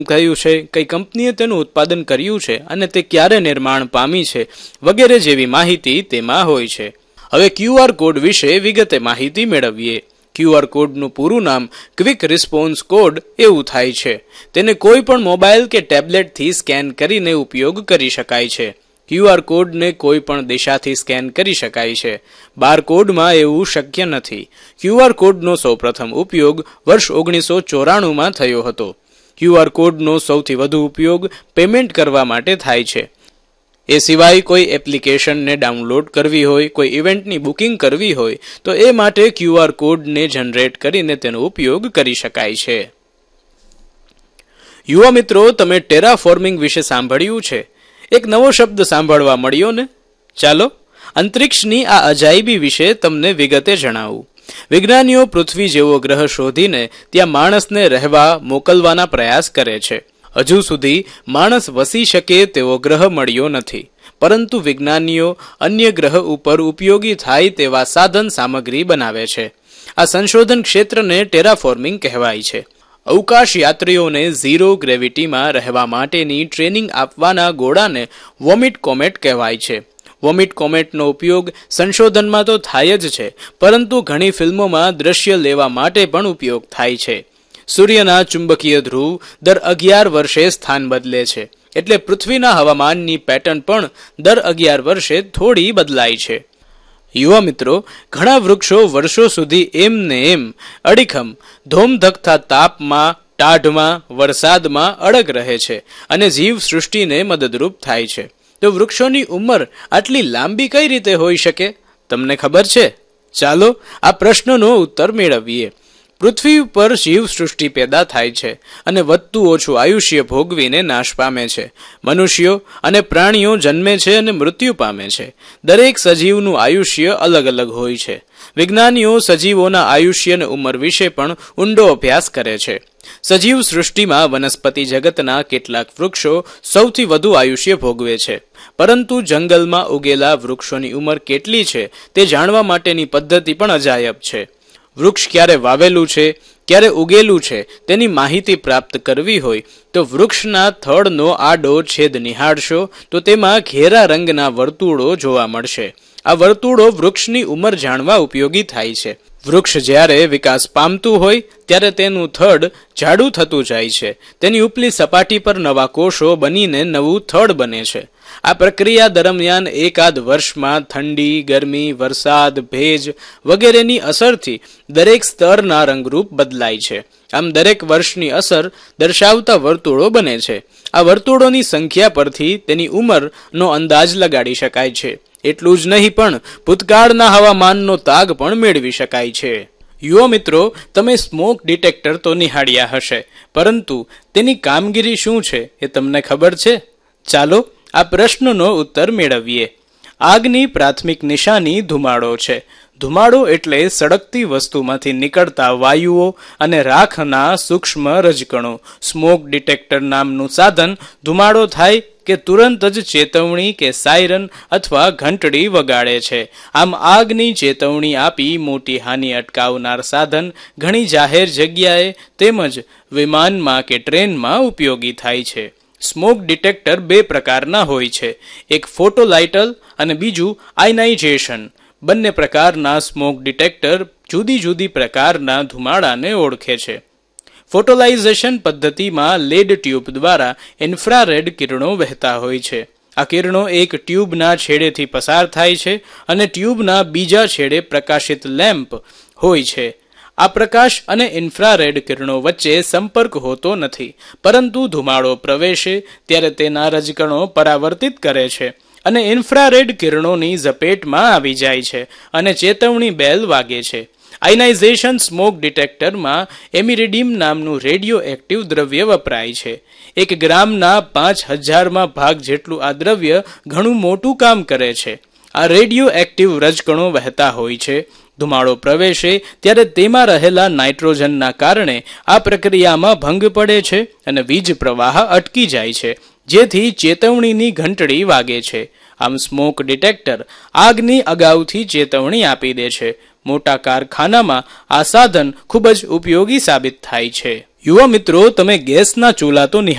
થયું છે, કઈ કંપનીએ તેનું ઉત્પાદન કર્યું છે અને તે ક્યારે નિર્માણ પામી છે વગેરે જેવી માહિતી તેમાં હોય છે. હવે QR કોડ વિશે વિગતે માહિતી મેળવીએ. QR કોડનું પૂરું નામ ક્વિક રિસ્પોન્સ કોડ એવું થાય છે. તેને કોઈ પણ મોબાઈલ કે ટેબ્લેટથી સ્કેન કરીને ઉપયોગ કરી શકાય છે. QR કોડને કોઈ પણ દિશાથી સ્કેન કરી શકાય છે. બારકોડમાં એવું શક્ય નથી. QR કોડનો સૌપ્રથમ ઉપયોગ વર્ષ 1994માં થયો હતો. QR કોડનો સૌથી વધુ ઉપયોગ પેમેન્ટ કરવા માટે થાય છે. એ સિવાય કોઈ એપ્લિકેશનને ડાઉનલોડ કરવી હોય, કોઈ ઇવેન્ટની બુકિંગ કરવી હોય તો એ માટે QR કોડને જનરેટ કરીને તેનો ઉપયોગ કરી શકાય છે. યુવા મિત્રો, તમે ટેરાફોર્મિંગ વિશે સાંભળ્યું છે? એક નવો શબ્દ સાંભળવા મળ્યો ને? ચાલો અંતરિક્ષની આ અજાયબી વિશે તમને વિગતે જણાવું. વિજ્ઞાનીઓ પૃથ્વી જેવો ગ્રહ શોધીને ત્યાં માણસને રહેવા મોકલવાના પ્રયાસ કરે છે. હજુ સુધી માણસ વસી શકે તેવો ગ્રહ મળ્યો નથી, પરંતુ વિજ્ઞાનીઓ અન્ય ગ્રહ ઉપર ઉપયોગી થાય તેવા સાધન સામગ્રી બનાવે છે. આ સંશોધન ક્ષેત્રને ટેરાફોર્મિંગ કહેવાય છે. અવકાશ યાત્રીઓને ઝીરો ગ્રેવિટીમાં રહેવા માટેની ટ્રેનિંગ આપવાના ગોળાને વોમિટ કોમેટ કહેવાય છે. વોમિટ કોમેટનો ઉપયોગ સંશોધનમાં તો થાય જ છે, પરંતુ ઘણી ફિલ્મોમાં દ્રશ્ય લેવા માટે પણ ઉપયોગ થાય છે. સૂર્યના ચુંબકીય ધ્રુવ દર 11 વર્ષે સ્થાન બદલે છે, એટલે પૃથ્વીના હવામાનની પેટર્ન પણ દર 11 વર્ષે થોડી બદલાય છે. યુવા મિત્રો, ઘણા વૃક્ષો વર્ષો સુધી એમને એમ અડીખમ ધોમધખતા તાપમાં, ટાઢમાં, વરસાદમાં અડગ રહે છે અને જીવ સૃષ્ટિને મદદરૂપ થાય છે. તો વૃક્ષોની ઉંમર આટલી લાંબી કઈ રીતે હોઈ શકે? તમને ખબર છે? ચાલો આ પ્રશ્નનો ઉત્તર મેળવીએ. પૃથ્વી ઉપર જીવ સૃષ્ટિ પેદા થાય છે અને વધતું ઓછું આયુષ્ય ભોગવીને નાશ પામે છે. મનુષ્યો અને પ્રાણીઓ જન્મે છે અને મૃત્યુ પામે છે. દરેક સજીવનું આયુષ્ય અલગ અલગ હોય છે. વિજ્ઞાનીઓ સજીવોના આયુષ્ય અને ઉંમર વિશે પણ ઊંડો અભ્યાસ કરે છે. સજીવ સૃષ્ટિમાં વનસ્પતિ જગતના કેટલાક વૃક્ષો સૌથી વધુ આયુષ્ય ભોગવે છે, પરંતુ જંગલમાં ઉગેલા વૃક્ષોની ઉંમર કેટલી છે તે જાણવા માટેની પદ્ધતિ પણ અજાયબ છે. વૃક્ષ ક્યારે વાવેલું છે, ક્યારે ઉગેલું છે તેની માહિતી પ્રાપ્ત કરવી હોય તો વૃક્ષના થડનો આડો છેદ નિહાળશો તો તેમાં ઘેરા રંગના વર્તુળો જોવા મળશે. આ વર્તુળો વૃક્ષની ઉંમર જાણવા ઉપયોગી થાય છે. વૃક્ષ જ્યારે વિકાસ પામતું હોય ત્યારે તેનું થડ જાડું થતું જાય છે. તેની ઉપલી સપાટી પર નવા કોષો બનીને નવું થડ બને છે. આ પ્રક્રિયા દરમિયાન એકાદ વર્ષમાં ઠંડી, ગરમી, વરસાદ, ભેજ વગેરેની અસરથી દરેક સ્તરના રંગરૂપ બદલાય છે. આમ દરેક વર્ષની અસર દર્શાવતા વર્તુળો બને છે. આ વર્તુળોની સંખ્યા પરથી તેની ઉંમરનો અંદાજ લગાડી શકાય છે. એટલું જ નહીં પણ ભૂતકાળના હવામાનનો તાગ પણ મેળવી શકાય છે. યુવા મિત્રો, તમે સ્મોક ડિટેક્ટર તો નિહાળ્યા હશે, પરંતુ તેની કામગીરી શું છે એ તમને ખબર છે? ચાલો આ પ્રશ્નનો ઉત્તર મેળવીએ. આગની પ્રાથમિક નિશાની ધુમાડો છે. ધુમાડો એટલે સળગતી વસ્તુમાંથી નીકળતા વાયુઓ અને રાખના સૂક્ષ્મ રજકણો. સ્મોક ડિટેક્ટર નામનું સાધન ધુમાડો થાય કે તુરંત જ ચેતવણી કે સાયરન અથવા ઘંટડી વગાડે છે. આમ આગની ચેતવણી આપી મોટી હાનિ અટકાવનાર સાધન ઘણી જાહેર જગ્યાએ તેમજ વિમાનમાં કે ટ્રેનમાં ઉપયોગી થાય છે. સ્મોક ડિટેક્ટર બે પ્રકારના હોય છે, એક ફોટોલાઇટલ અને બીજું આયનાઇઝેશન. બંને પ્રકારના સ્મોક ડિટેક્ટર જુદી જુદી પ્રકારના ધુમાડાને ઓળખે છે. ફોટોલાઇઝેશન પદ્ધતિમાં લેડ ટ્યુબ દ્વારા ઇન્ફ્રારેડ કિરણો વહેતા હોય છે. આ કિરણો એક ટ્યુબના છેડેથી પસાર થાય છે અને ટ્યુબના બીજા છેડે પ્રકાશિત લેમ્પ હોય છે. આ પ્રકાશ અને ઇન્ફ્રારેડ કિરણો વચ્ચે સંપર્ક હોતો નથી, પરંતુ ધુમાડો પ્રવેશે ત્યારે તેના રજકણો પરાવર્તિત કરે છે અને ઇન્ફ્રારેડ કિરણોની ઝપેટમાં આવી જાય છે અને ચેતવણી બેલ વાગે છે. આયનાઇઝેશન સ્મોક ડિટેક્ટરમાં એમિરિડિયમ નામનું રેડિયો એક્ટિવ દ્રવ્ય વપરાય છે. 1 ગ્રામના 5000માં ભાગ જેટલું આ દ્રવ્ય ઘણું મોટું કામ કરે છે. આ રેડિયો એક્ટિવ રજકણો વહેતા હોય છે. ધુમાડો પ્રવેશે ત્યારે તેમાં રહેલા નાઇટ્રોજનના કારણે આ પ્રક્રિયામાં ભંગ પડે છે અને વીજ પ્રવાહ અટકી જાય છે, જેથી ચેતવણીની ઘંટડી વાગે છે. આમ સ્મોક ડિટેક્ટર આગની અગાઉથી ચેતવણી આપી દે છે, મોટા કારખાનામાં આ સાધન ખૂબ જ ઉપયોગી સાબિત થાય છે. યુવા મિત્રો, તમે ગેસના ચૂલા તો